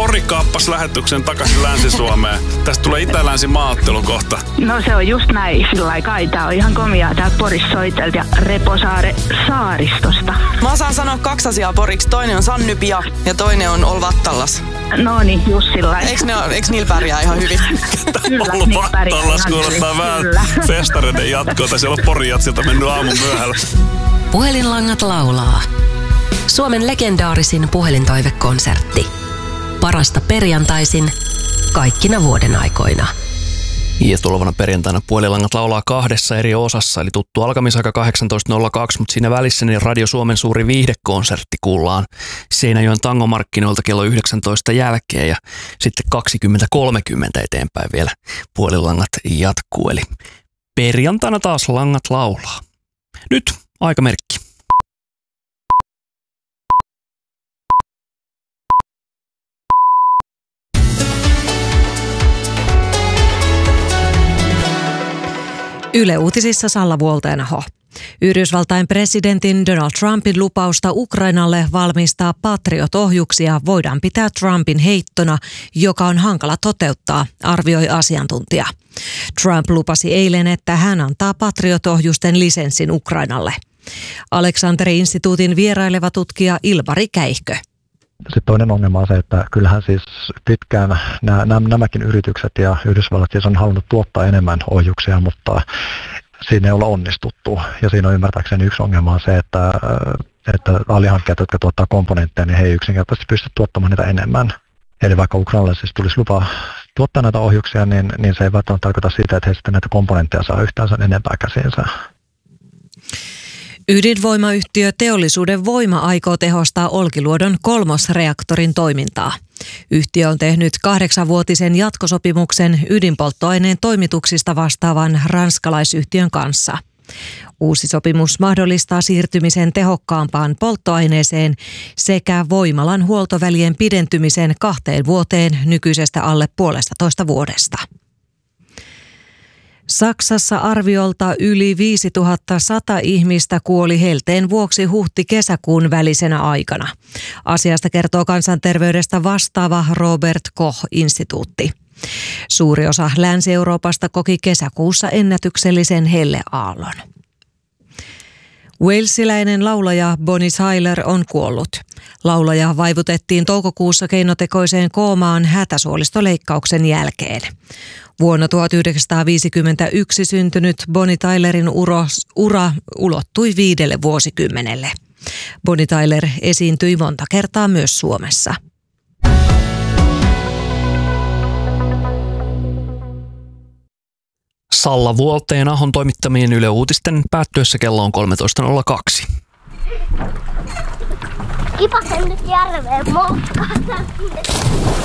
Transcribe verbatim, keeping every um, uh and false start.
Pori kaappasi lähetyksen takaisin Länsi-Suomeen. Tästä tulee Itä-Länsi maaottelu kohta. No se on just näin, sillä lailla kai. Tää on ihan komiaa täältä Porissa soitelta ja Reposaare saaristosta. Mä osaan sanoa kaksi asiaa poriksi. Toinen on Sannypia ja toinen on Olvattallas. No niin, just sillä lailla. Eiks, ne, eiks niillä pärjää ihan hyvin? Kyllä, niillä pärjää Olvattallas ihan kuulostaa hyvin. vähän Kyllä. festareiden jatkoa. Siellä on Porijatsilta mennyt aamun myöhällä. Puhelinlangat laulaa. Suomen legendaarisin puhelintoivekonsertti. Parasta perjantaisin kaikkina vuoden aikoina. Ja tulevana perjantaina Puhelinlangat laulaa kahdessa eri osassa, eli tuttu alkamisaika kahdeksantoista nolla kaksi, mutta siinä välissä niin Radio Suomen suuri viihdekonsertti kuullaan Seinäjoen tangomarkkinoilta kello yhdeksäntoista jälkeen ja sitten kaksikymmentä kolmekymmentä eteenpäin vielä Puhelinlangat jatkuu, eli perjantaina taas langat laulaa. Nyt aikamerkki. Yle Uutisissa Salla Vuolteenaho. Yhdysvaltain presidentin Donald Trumpin lupausta Ukrainalle valmistaa Patriot-ohjuksia voidaan pitää Trumpin heittona, joka on hankala toteuttaa, arvioi asiantuntija. Trump lupasi eilen, että hän antaa Patriot-ohjusten lisenssin Ukrainalle. Aleksanteri-instituutin vieraileva tutkija Ilmari Käihkö. Sitten toinen ongelma on se, että kyllähän siis pitkään nämä, nämäkin yritykset ja Yhdysvallat siis on halunnut tuottaa enemmän ohjuksia, mutta siinä ei olla onnistuttu. Ja siinä on ymmärtääkseni yksi ongelma on se, että, että alihankkijat, jotka tuottaa komponentteja, niin he ei yksinkertaisesti pysty tuottamaan niitä enemmän. Eli vaikka Ukrainalle siis tulisi lupa tuottaa näitä ohjuksia, niin, niin se ei välttämättä tarkoita sitä, että he sitten näitä komponentteja saa yhtään sen enempää käsiinsä. Ydinvoimayhtiö Teollisuuden Voima aikoo tehostaa Olkiluodon kolmosreaktorin toimintaa. Yhtiö on tehnyt kahdeksanvuotisen jatkosopimuksen ydinpolttoaineen toimituksista vastaavan ranskalaisyhtiön kanssa. Uusi sopimus mahdollistaa siirtymisen tehokkaampaan polttoaineeseen sekä voimalan huoltovälien pidentymisen kahteen vuoteen nykyisestä alle puolestatoista vuodesta. Saksassa arviolta yli viisituhattasata ihmistä kuoli helteen vuoksi huhti-kesäkuun välisenä aikana. Asiasta kertoo kansanterveydestä vastaava Robert Koch-instituutti. Suuri osa Länsi-Euroopasta koki kesäkuussa ennätyksellisen helleaallon. Walesiläinen laulaja Bonnie Tyler on kuollut. Laulaja vaivutettiin toukokuussa keinotekoiseen koomaan hätäsuolistoleikkauksen jälkeen. Vuonna tuhatyhdeksänsataaviisikymmentäyksi syntynyt Bonnie Tylerin uro, ura ulottui viidelle vuosikymmenelle. Bonnie Tyler esiintyi monta kertaa myös Suomessa. Salla Vuolteenahon toimittamien Yle Uutisten päättyessä kello on kolmetoista nolla kaksi. Kipasen nyt järveen moukkaan.